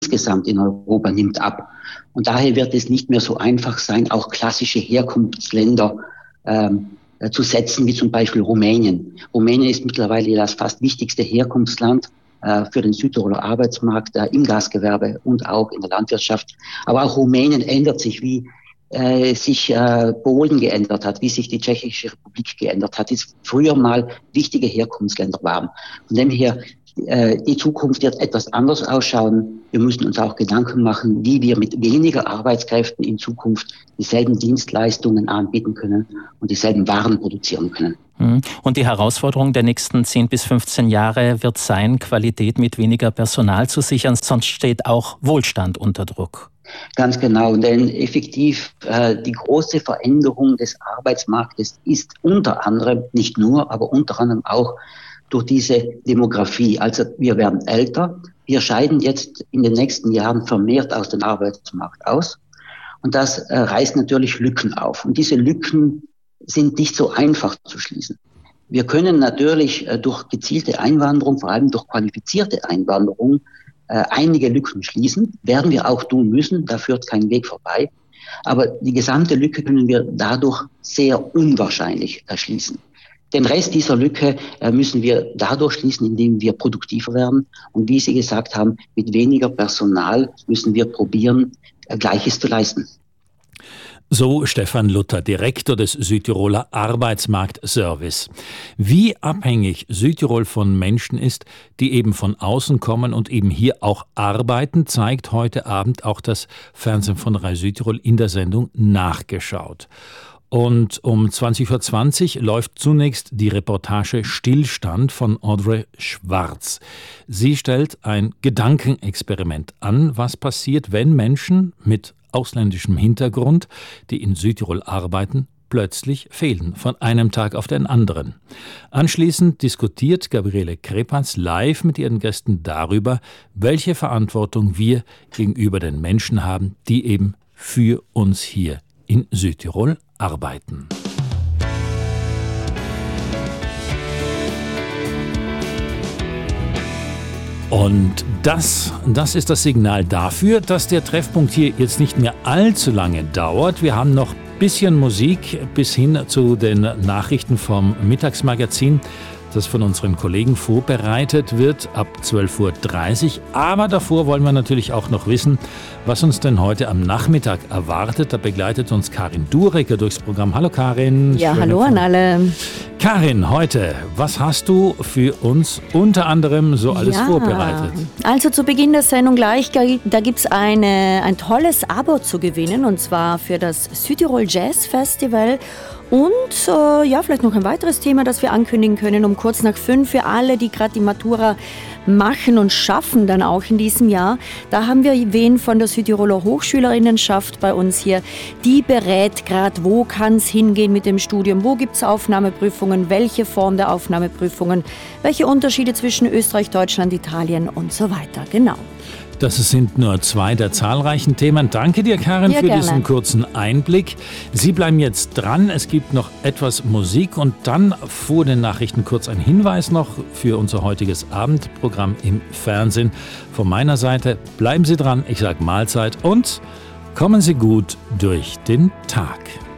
insgesamt in Europa nimmt ab. Und daher wird es nicht mehr so einfach sein, auch klassische Herkunftsländer zu setzen, wie zum Beispiel Rumänien. Rumänien ist mittlerweile das fast wichtigste Herkunftsland für den Südtiroler Arbeitsmarkt im Gastgewerbe und auch in der Landwirtschaft. Aber auch Rumänien ändert sich, wie sich Polen geändert hat, wie sich die Tschechische Republik geändert hat, die früher mal wichtige Herkunftsländer waren. Von dem her, die Zukunft wird etwas anders ausschauen. Wir müssen uns auch Gedanken machen, wie wir mit weniger Arbeitskräften in Zukunft dieselben Dienstleistungen anbieten können und dieselben Waren produzieren können. Und die Herausforderung der nächsten 10 bis 15 Jahre wird sein, Qualität mit weniger Personal zu sichern, sonst steht auch Wohlstand unter Druck. Ganz genau, denn effektiv die große Veränderung des Arbeitsmarktes ist unter anderem, nicht nur, aber unter anderem auch durch diese Demografie. Also wir werden älter, wir scheiden jetzt in den nächsten Jahren vermehrt aus dem Arbeitsmarkt aus und das reißt natürlich Lücken auf. Und diese Lücken sind nicht so einfach zu schließen. Wir können natürlich durch gezielte Einwanderung, vor allem durch qualifizierte Einwanderung, einige Lücken schließen, werden wir auch tun müssen, da führt kein Weg vorbei. Aber die gesamte Lücke können wir dadurch sehr unwahrscheinlich schließen. Den Rest dieser Lücke müssen wir dadurch schließen, indem wir produktiver werden. Und wie Sie gesagt haben, mit weniger Personal müssen wir probieren, Gleiches zu leisten. So Stefan Luther, Direktor des Südtiroler Arbeitsmarktservice. Wie abhängig Südtirol von Menschen ist, die eben von außen kommen und eben hier auch arbeiten, zeigt heute Abend auch das Fernsehen von Rai Südtirol in der Sendung Nachgeschaut. Und um 20.20 Uhr läuft zunächst die Reportage Stillstand von Audrey Schwarz. Sie stellt ein Gedankenexperiment an, was passiert, wenn Menschen mit ausländischem Hintergrund, die in Südtirol arbeiten, plötzlich fehlen, von einem Tag auf den anderen. Anschließend diskutiert Gabriele Krepans live mit ihren Gästen darüber, welche Verantwortung wir gegenüber den Menschen haben, die eben für uns hier in Südtirol arbeiten. Und das ist das Signal dafür, dass der Treffpunkt hier jetzt nicht mehr allzu lange dauert. Wir haben noch ein bisschen Musik bis hin zu den Nachrichten vom Mittagsmagazin, das von unseren Kollegen vorbereitet wird ab 12.30 Uhr. Aber davor wollen wir natürlich auch noch wissen, was uns denn heute am Nachmittag erwartet. Da begleitet uns Karin Durecker durchs Programm. Hallo Karin. Ja, hallo an alle. Karin, heute, was hast du für uns unter anderem so alles vorbereitet? Also zu Beginn der Sendung gleich, da gibt es ein tolles Abo zu gewinnen, und zwar für das Südtirol Jazz Festival. Und vielleicht noch ein weiteres Thema, das wir ankündigen können, um kurz nach 5 für alle, die gerade die Matura machen und schaffen dann auch in diesem Jahr. Da haben wir wen von der Südtiroler Hochschülerinnenschaft bei uns hier, die berät gerade, wo kann es hingehen mit dem Studium, wo gibt es Aufnahmeprüfungen, welche Form der Aufnahmeprüfungen, welche Unterschiede zwischen Österreich, Deutschland, Italien und so weiter. Genau. Das sind nur 2 der zahlreichen Themen. Danke dir, Karin, für diesen kurzen Einblick. Sie bleiben jetzt dran. Es gibt noch etwas Musik und dann vor den Nachrichten kurz ein Hinweis noch für unser heutiges Abendprogramm im Fernsehen. Von meiner Seite bleiben Sie dran. Ich sage Mahlzeit und kommen Sie gut durch den Tag.